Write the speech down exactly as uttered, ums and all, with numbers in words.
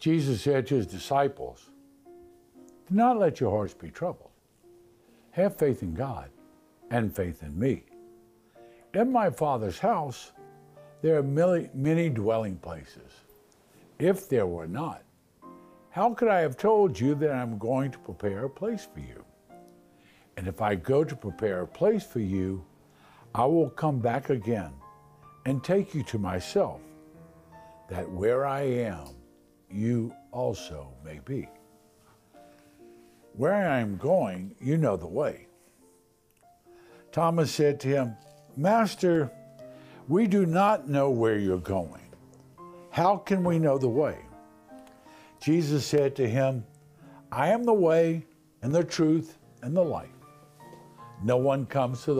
Jesus said to his disciples, "Do not let your hearts be troubled. Have faith in God and faith in me. In my Father's house, there are many, many dwelling places. If there were not, how could I have told you that I'm going to prepare a place for you? And if I go to prepare a place for you, I will come back again and take you to myself, that where I am, you also may be. Where I am going, you know the way." Thomas said to him, "Master, we do not know where you're going. How can we know the way?" Jesus said to him, "I am the way and the truth and the life. No one comes to the